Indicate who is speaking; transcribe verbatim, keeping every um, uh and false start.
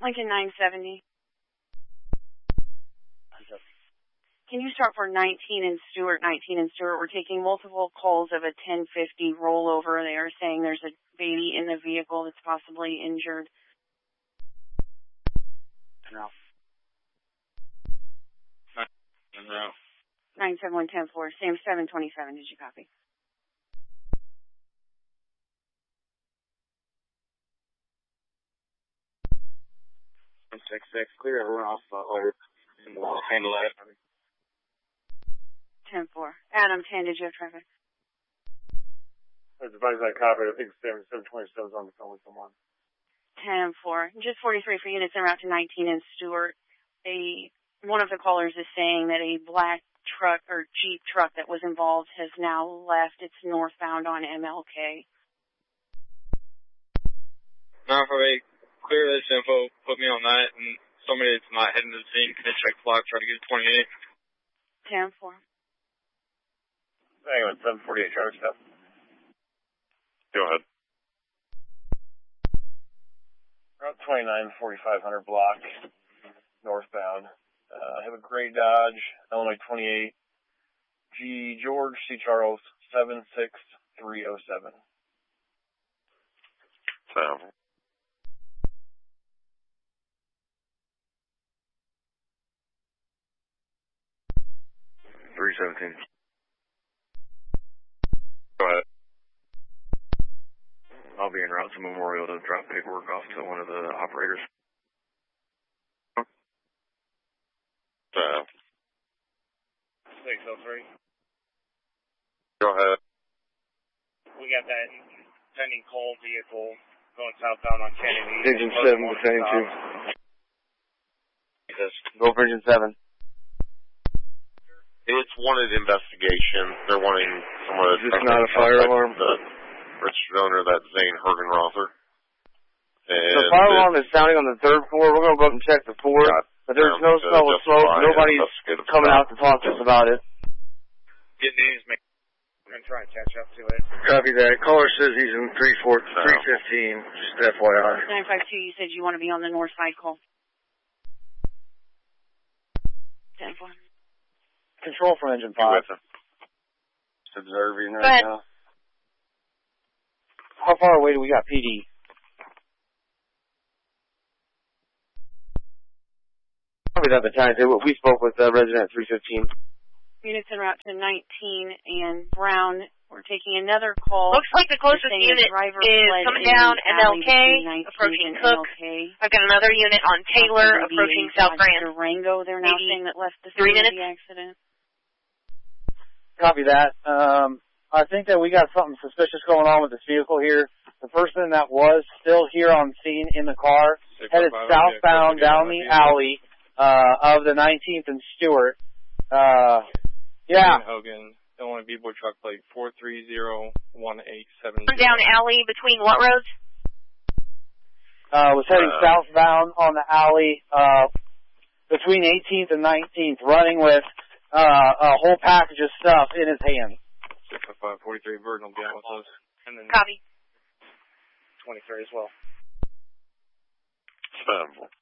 Speaker 1: Lincoln nine seventy. Can you start for nineteen and Stewart? nineteen and Stewart. We're taking multiple calls of a ten fifty rollover. They are saying there's a baby in the vehicle that's possibly injured.
Speaker 2: No. No.
Speaker 1: nine seven one ten four. Sam seven twenty-seven. Did you copy?
Speaker 2: six six. Clear everyone off. Uh, or handle that.
Speaker 1: ten four. Adam ten. Did you have traffic?
Speaker 3: As advised, I copied. I think seven twenty-seven is on the phone with someone.
Speaker 1: ten four. Just forty-three for units en route to nineteen and Stewart. A one of the callers is saying that a black truck or Jeep truck that was involved has now left. It's northbound on M L K.
Speaker 4: nine five eight. Clear this info. Put me on that, and somebody that's not heading to the scene can check block. Try to get twenty-eight.
Speaker 1: ten four.
Speaker 3: Hang on, seven forty-eight, charge step.
Speaker 5: Go ahead.
Speaker 3: Route twenty-nine, forty-five hundred block, northbound. Uh, I have a gray Dodge, Illinois twenty-eight, G George C. Charles, seven six three oh seven.
Speaker 5: So. three seventeen. Go ahead. I'll be en route to Memorial to drop paperwork off to one of the operators. So.
Speaker 3: six oh three.
Speaker 5: Go ahead.
Speaker 3: We got that pending coal vehicle going southbound on Kennedy.
Speaker 2: Engine seven, the same too. Go for engine seven.
Speaker 5: It's wanted investigation. They're wanting someone.
Speaker 2: Is this not a fire alarm?
Speaker 5: The registered owner, that Zane Hergenrother. And
Speaker 2: the fire alarm is sounding on the third floor. We're going to go up and check the floor. But there's no smell of smoke. Nobody's coming out to talk to us about it.
Speaker 3: Good news, man. We're going to try and catch up to it.
Speaker 2: Copy that. Caller says he's in three fifteen. Just F Y I.
Speaker 1: nine five two, you said you want to be on the north side call. ten four.
Speaker 2: Control for engine five.
Speaker 5: Just observing right
Speaker 1: ahead.
Speaker 5: now.
Speaker 2: How far away do we got P D? Probably not the time. We spoke with uh, resident three fifteen.
Speaker 1: Units en route to nineteen and Brown. We're taking another call.
Speaker 6: Looks like the closest unit is coming down M L K, approaching Cook. I've got another unit on Taylor, approaching South Grand.
Speaker 1: Durango, they're now saying that left the
Speaker 6: three
Speaker 1: scene of
Speaker 6: minutes.
Speaker 1: the accident.
Speaker 2: Copy that. Um, I think that we got something suspicious going on with this vehicle here. The person that was still here on scene in the car headed southbound down the alley uh, of the nineteenth and Stewart. Uh, yeah.
Speaker 4: Hogan, Illinois B-Boy truck plate four three zero one eight seven.
Speaker 6: Down alley between what roads?
Speaker 2: Uh, was heading
Speaker 5: Uh,
Speaker 2: southbound on the alley uh, between eighteenth and nineteenth, running with uh, a whole package of stuff in his hand.
Speaker 4: six five forty-three Virgin will get with us. And then
Speaker 6: Copy.
Speaker 3: twenty-three as well.
Speaker 5: Seven.